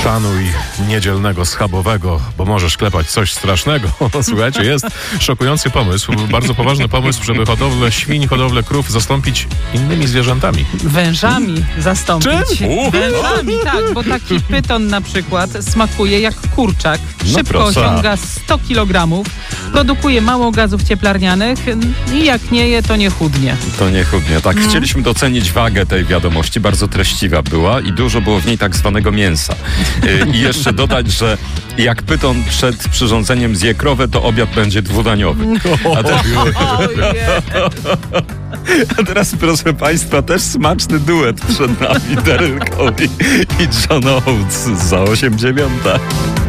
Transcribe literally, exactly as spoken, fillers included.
Szanuj niedzielnego schabowego, bo możesz klepać coś strasznego. Słuchajcie, jest szokujący pomysł, bardzo poważny pomysł, żeby hodowlę świń, hodowlę krów zastąpić innymi zwierzętami. Wężami zastąpić. Czym? Wężami, tak, bo taki pyton na przykład smakuje jak kurczak. Szybko No proszę. osiąga sto kilogramów, produkuje mało gazów cieplarnianych i jak nie je, to nie chudnie. To nie chudnie. Tak, chcieliśmy docenić wagę tej wiadomości. Bardzo treściwa była i dużo było w niej tak zwanego mięsa. Yy, I jeszcze dodać, że jak pyton przed przyrządzeniem zje krowę, to obiad będzie dwudaniowy. A, te, a teraz, proszę Państwa, też smaczny duet przed nami. Daryl Cowie i John Oates za osiem dziewiąta.